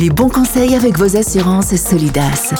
Les bons conseils avec vos assurances Solidas.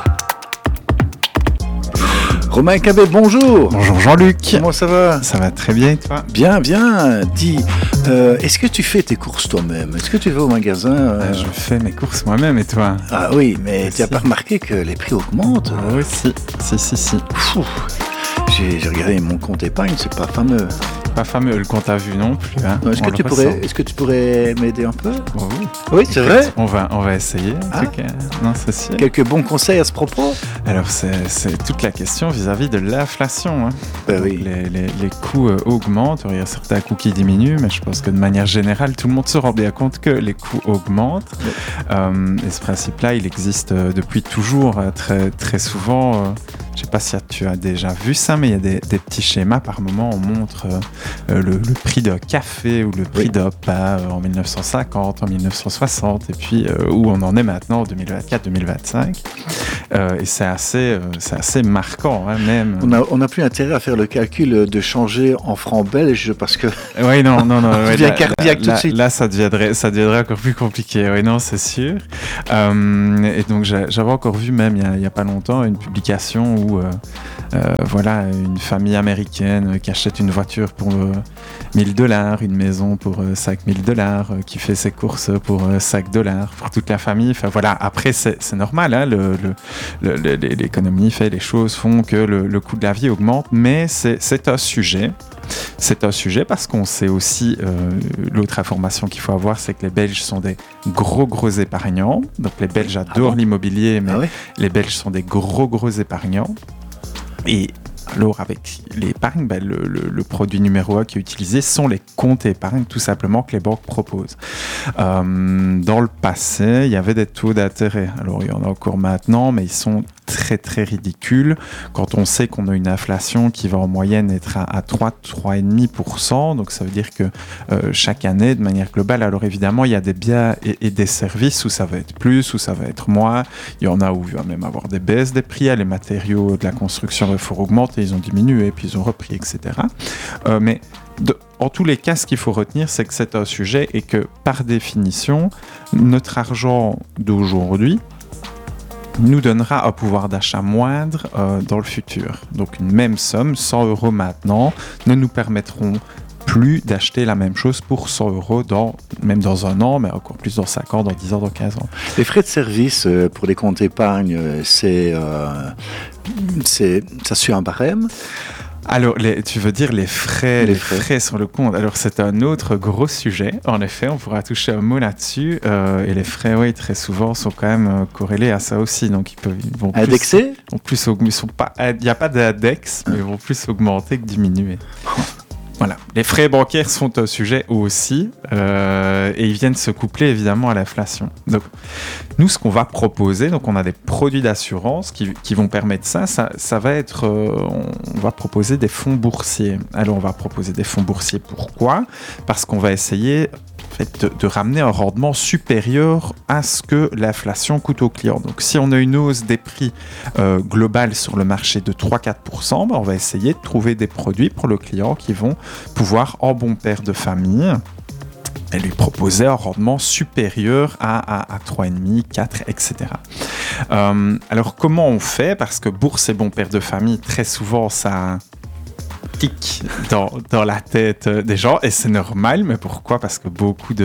Romain Cabet, bonjour. Bonjour Jean-Luc. Comment ça va? Ça va très bien et toi? Bien, bien. Dis, est-ce que tu fais tes courses toi-même? Est-ce que tu vas au magasin Je fais mes courses moi-même et toi? Ah oui, mais tu n'as pas remarqué que les prix augmentent? Oui, si. Pfff. J'ai regardé mon compte épargne, c'est pas fameux. Pas fameux, le compte à vue non plus. Hein. Non, est-ce que tu pourrais m'aider un peu? Oh, oui. Oui, c'est vrai. On va essayer en tout cas. Non, c'est sûr. Quelques bons conseils à ce propos? Alors c'est toute la question vis-à-vis de l'inflation. Hein. Ben oui. Les coûts augmentent, il y a certains coûts qui diminuent, mais je pense que de manière générale, tout le monde se rend bien compte que les coûts augmentent. Oui. Et ce principe-là, il existe depuis toujours, très, très souvent. Je ne sais pas si tu as déjà vu ça, mais il y a des petits schémas. Par moment, on montre le prix d'un café ou le prix d'un pain en 1950, en 1960, et puis où on en est maintenant en 2024-2025. Et c'est assez marquant, hein, même. On n'a plus intérêt à faire le calcul de changer en francs belges parce que. Oui, non. Ouais, cardiaque tout de suite. Là, ça deviendrait encore plus compliqué. Oui, non, c'est sûr. Et donc, j'avais encore vu même il y a pas longtemps une publication où voilà, une famille américaine qui achète une voiture pour $1,000, une maison pour $5,000, qui fait ses courses pour $5 pour toute la famille. Enfin voilà, après c'est normal, hein, l'économie fait, les choses font que le coût de la vie augmente, mais c'est un sujet. C'est un sujet parce qu'on sait aussi, l'autre information qu'il faut avoir, c'est que les Belges sont des gros épargnants. Donc les Belges adorent l'immobilier, mais les Belges sont des gros épargnants. Et alors, avec l'épargne, le produit numéro 1 qui est utilisé sont les comptes épargne, tout simplement, que les banques proposent. Dans le passé, il y avait des taux d'intérêt. Alors, il y en a encore maintenant, mais ils sont très ridicules. Quand on sait qu'on a une inflation qui va en moyenne être à 3,5%, donc ça veut dire que chaque année, de manière globale, alors évidemment, il y a des biens et des services où ça va être plus, où ça va être moins. Il y en a où il va même avoir des baisses des prix. Les matériaux de la construction, il faut augmenter, ils ont diminué, puis ils ont repris, etc. Mais en tous les cas, ce qu'il faut retenir, c'est que c'est un sujet et que, par définition, notre argent d'aujourd'hui nous donnera un pouvoir d'achat moindre dans le futur. Donc une même somme, 100 € maintenant, ne nous permettront plus d'acheter la même chose pour 100 € même dans un an, mais encore plus dans 5 ans, dans 10 ans, dans 15 ans. Les frais de service pour les comptes épargne, ça suit un barème? Alors, tu veux dire les frais sur le compte. Alors, c'est un autre gros sujet. En effet, on pourra toucher un mot là-dessus. Et les frais, oui, très souvent, sont quand même corrélés à ça aussi. Donc, ils vont indexés? Il n'y a pas d'index, mais ils vont plus augmenter que diminuer. Voilà, les frais bancaires sont un sujet aussi, et ils viennent se coupler évidemment à l'inflation. Donc, nous, ce qu'on va proposer, donc on a des produits d'assurance qui vont permettre ça. Ça va être, on va proposer des fonds boursiers. Alors, on va proposer des fonds boursiers. Pourquoi? Parce qu'on va essayer en fait, de ramener un rendement supérieur à ce que l'inflation coûte aux clients. Donc, si on a une hausse des prix globale sur le marché de 3-4%, on va essayer de trouver des produits pour le client qui vont pouvoir, en bon père de famille, et lui proposer un rendement supérieur à 3,5, 4, etc. Alors, comment on fait? Parce que bourse et bon père de famille, très souvent, ça tic dans la tête des gens, et c'est normal, mais pourquoi? Parce que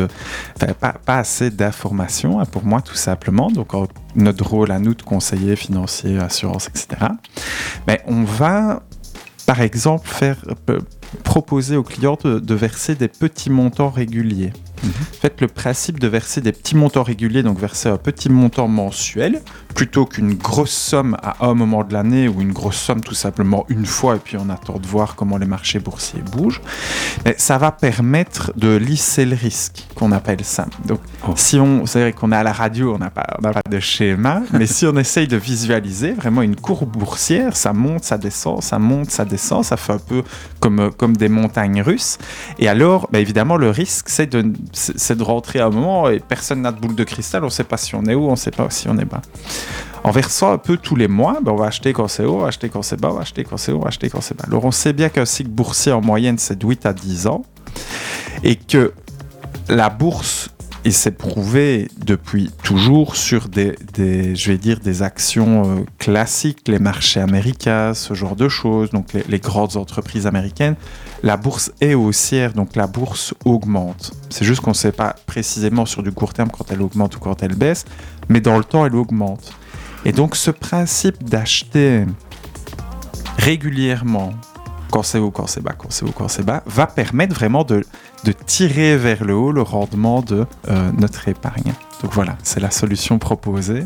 pas assez d'informations, pour moi, tout simplement. Donc, notre rôle à nous de conseiller financier, assurance, etc. Mais on va, par exemple, proposer aux clients de verser des petits montants réguliers. En fait, le principe de verser des petits montants réguliers, donc verser un petit montant mensuel, plutôt qu'une grosse somme à un moment de l'année ou une grosse somme tout simplement une fois et puis on attend de voir comment les marchés boursiers bougent, mais ça va permettre de lisser le risque, qu'on appelle ça. Donc, c'est vrai qu'on est à la radio, on n'a pas de schéma, mais si on essaye de visualiser vraiment une courbe boursière, ça monte, ça descend, ça monte, ça descend, ça fait un peu comme des montagnes russes. Et alors, évidemment, le risque, c'est de rentrer à un moment et personne n'a de boule de cristal, on ne sait pas si on est haut, on ne sait pas si on est bas. En versant un peu tous les mois, on va acheter quand c'est haut, on va acheter quand c'est bas, on va acheter quand c'est haut, on va acheter quand c'est bas. Alors on sait bien qu'un cycle boursier en moyenne c'est de 8 à 10 ans et que la bourse et c'est prouvé depuis toujours sur des actions classiques, les marchés américains, ce genre de choses, donc les grandes entreprises américaines. La bourse est haussière, donc la bourse augmente. C'est juste qu'on ne sait pas précisément sur du court terme quand elle augmente ou quand elle baisse, mais dans le temps, elle augmente. Et donc ce principe d'acheter régulièrement, quand c'est haut, quand c'est bas, quand c'est haut, quand c'est bas, va permettre vraiment de tirer vers le haut le rendement de notre épargne. Donc voilà, c'est la solution proposée.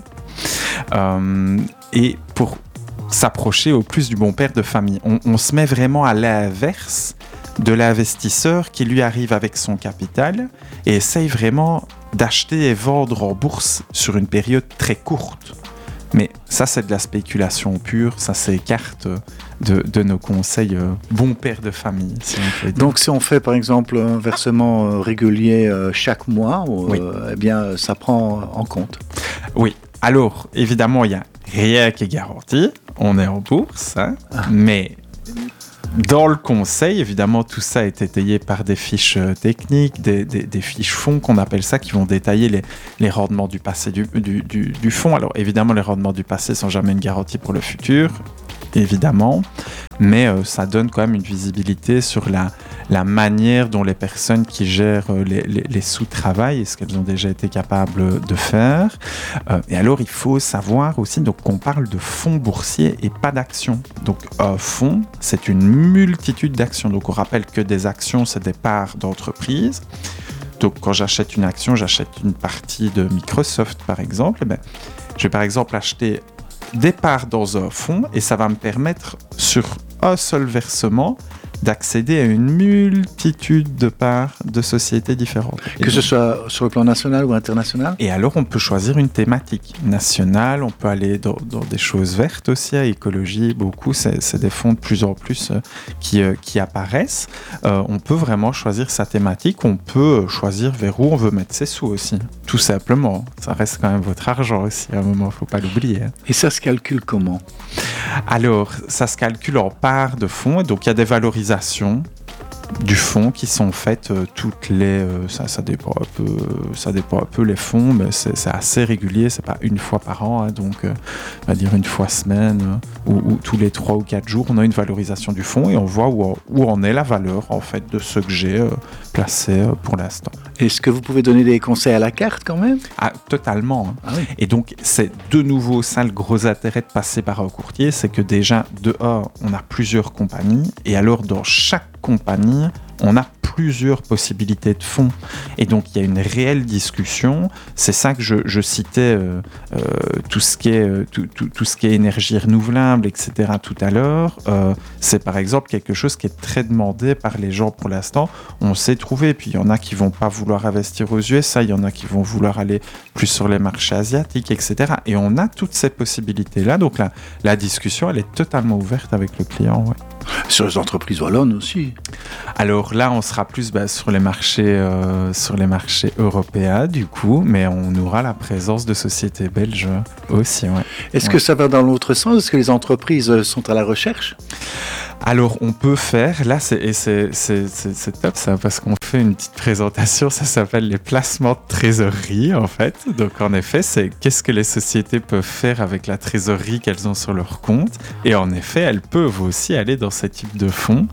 Et pour s'approcher au plus du bon père de famille, on se met vraiment à l'inverse de l'investisseur qui lui arrive avec son capital et essaye vraiment d'acheter et vendre en bourse sur une période très courte. Mais ça, c'est de la spéculation pure, ça s'écarte de nos conseils bon père de famille. Si on peut dire. Donc, si on fait par exemple un versement régulier chaque mois, oui. Eh bien, ça prend en compte. Oui. Alors, évidemment, il n'y a rien qui est garanti. On est en bourse, hein, mais dans le conseil, évidemment, tout ça est étayé par des fiches techniques, des fiches fonds qu'on appelle ça, qui vont détailler les rendements du passé du fonds. Alors, évidemment, les rendements du passé ne sont jamais une garantie pour le futur, évidemment, mais ça donne quand même une visibilité sur la manière dont les personnes qui gèrent les sous travaillent et ce qu'elles ont déjà été capables de faire. Et alors, il faut savoir aussi donc, qu'on parle de fonds boursiers et pas d'actions. Donc, un fonds, c'est une multitude d'actions. Donc, on rappelle que des actions, c'est des parts d'entreprise. Donc, quand j'achète une action, j'achète une partie de Microsoft, par exemple. Eh bien, je vais, par exemple, acheter des parts dans un fonds et ça va me permettre, sur un seul versement, d'accéder à une multitude de parts de sociétés différentes. Que ce soit sur le plan national ou international ? Et alors, on peut choisir une thématique nationale, on peut aller dans des choses vertes aussi, à écologie, beaucoup, c'est des fonds de plus en plus qui apparaissent. On peut vraiment choisir sa thématique, on peut choisir vers où on veut mettre ses sous aussi, tout simplement. Ça reste quand même votre argent aussi, à un moment, il ne faut pas l'oublier. Et ça se calcule comment ? Alors, ça se calcule en parts de fonds, et donc il y a des valorisations du fonds qui sont faites toutes les... ça dépend un peu les fonds, mais c'est assez régulier, c'est pas une fois par an, hein, donc on va dire une fois semaine ou tous les 3 ou 4 jours, on a une valorisation du fonds et on voit où en est la valeur en fait de ce que j'ai placé pour l'instant. Est-ce que vous pouvez donner des conseils à la carte quand même ? Ah, totalement. Hein. Ah oui. Et donc, c'est de nouveau ça le gros intérêt de passer par un courtier, c'est que déjà, de un, on a plusieurs compagnies, et alors dans chaque compagnie, on a plusieurs possibilités de fonds. Et donc, il y a une réelle discussion. C'est ça que je citais, tout ce qui est énergie renouvelable, etc. tout à l'heure. C'est par exemple quelque chose qui est très demandé par les gens pour l'instant. On sait trouver. Puis, il y en a qui vont pas vouloir investir aux USA. Il y en a qui vont vouloir aller plus sur les marchés asiatiques, etc. Et on a toutes ces possibilités-là. Donc, la discussion, elle est totalement ouverte avec le client. Ouais. Sur les entreprises wallonnes aussi. Alors là, on sera plus sur les marchés européens du coup, mais on aura la présence de sociétés belges aussi. Ouais. Est-ce que ça va dans l'autre sens ? Est-ce que les entreprises sont à la recherche ? Alors, on peut faire, là, c'est top ça, parce qu'on fait une petite présentation, ça s'appelle les placements de trésorerie, en fait. Donc, en effet, c'est qu'est-ce que les sociétés peuvent faire avec la trésorerie qu'elles ont sur leur compte. Et en effet, elles peuvent aussi aller dans ce type de fonds.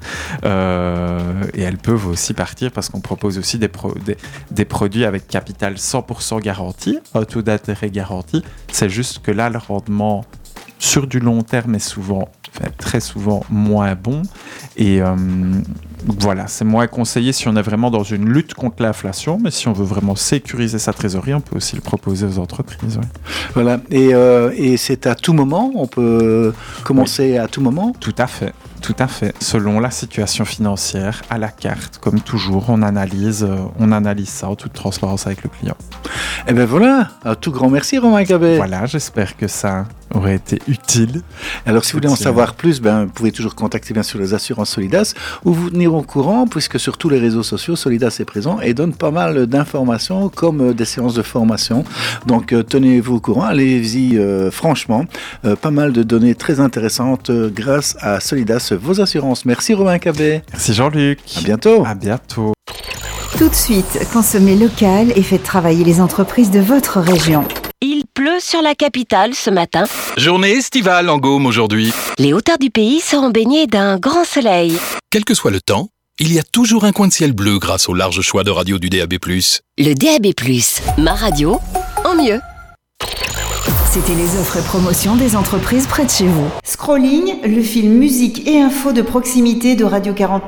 Et elles peuvent aussi partir, parce qu'on propose aussi des produits avec capital 100% garanti, un taux d'intérêt garanti. C'est juste que là, le rendement sur du long terme est très souvent moins bon et voilà, c'est moins conseillé si on est vraiment dans une lutte contre l'inflation, mais si on veut vraiment sécuriser sa trésorerie, on peut aussi le proposer aux entreprises. Ouais. Voilà, et c'est à tout moment, on peut commencer à tout moment ? Tout à fait, selon la situation financière, à la carte, comme toujours, on analyse ça en toute transparence avec le client. Et bien voilà, un tout grand merci Romain Cabet. Voilà, j'espère que ça aurait été utile. Alors si vous voulez en savoir plus, vous pouvez toujours contacter bien sûr les assurances Solidas ou vous tenir au courant, puisque sur tous les réseaux sociaux, Solidas est présent et donne pas mal d'informations comme des séances de formation. Donc tenez-vous au courant, allez-y franchement, pas mal de données très intéressantes grâce à Solidas, vos assurances. Merci Romain Cabet. Merci Jean-Luc. À bientôt. À bientôt. Tout de suite, consommez local et faites travailler les entreprises de votre région. Il pleut sur la capitale ce matin. Journée estivale en Gaume aujourd'hui. Les hauteurs du pays seront baignées d'un grand soleil. Quel que soit le temps, il y a toujours un coin de ciel bleu grâce au large choix de radio du DAB+. Le DAB+, ma radio, en mieux. C'était les offres et promotions des entreprises près de chez vous. Scrolling, le fil musique et info de proximité de Radio 49.